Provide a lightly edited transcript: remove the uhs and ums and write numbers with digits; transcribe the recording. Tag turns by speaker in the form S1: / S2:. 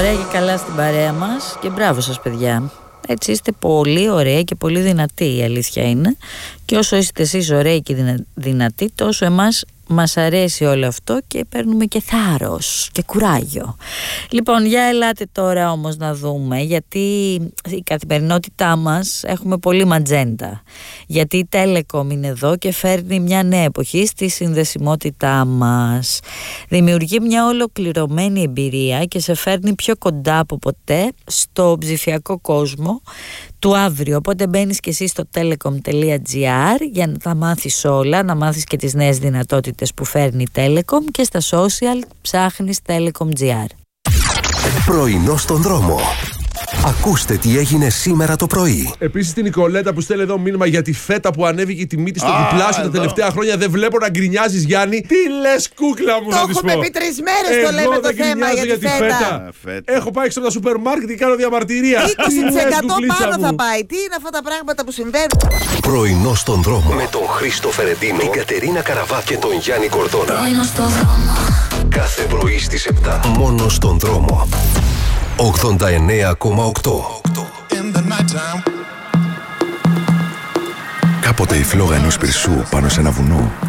S1: ωραία και καλά στην παρέα μας και μπράβο σας παιδιά. Έτσι είστε πολύ ωραία και πολύ δυνατοί, η αλήθεια είναι. Και όσο είστε εσείς ωραίοι και δυνατοί, τόσο εμάς μας αρέσει όλο αυτό και παίρνουμε και θάρρος και κουράγιο. Λοιπόν, για ελάτε τώρα όμως να δούμε, γιατί η καθημερινότητά μας έχουμε πολύ ματζέντα. Γιατί η Telecom είναι εδώ και φέρνει μια νέα εποχή στη συνδεσιμότητά μας. Δημιουργεί μια ολοκληρωμένη εμπειρία και σε φέρνει πιο κοντά από ποτέ στο ψηφιακό κόσμο του αύριο. Οπότε μπαίνεις και εσύ στο telecom.gr για να τα μάθεις όλα, να μάθεις και τις νέες δυνατότητες που φέρνει η Telecom, και στα social ψάχνεις telecom.gr.
S2: Πρωινό στον δρόμο. Ακούστε τι έγινε σήμερα το πρωί.
S3: Επίσης την Νικολέτα που στέλνει εδώ μήνυμα για τη φέτα που ανέβηκε η τιμή της στο διπλάσιο τα τελευταία χρόνια. Δεν βλέπω να γκρινιάζεις, Γιάννη. Τι λες, κούκλα μου, να της πω.
S4: Το έχουμε πει 3 μέρες, το λέμε το θέμα για τη φέτα.
S3: Έχω πάει έξω από τα σούπερ μάρκετ και κάνω διαμαρτυρία.
S4: 20% πάνω θα πάει. Τι είναι αυτά τα πράγματα που συμβαίνουν.
S2: Πρωινό στον δρόμο. Με τον Χρήστο Φερεντίνο, την Κατερίνα Καραβά και τον Γιάννη Κορδόνα.
S5: Πρωινό στον δρόμο.
S2: Κάθε πρωί στις 7. Μόνο στον δρόμο. 89,8.
S6: Κάποτε η φλόγα ενός πυρσού πάνω σε ένα βουνό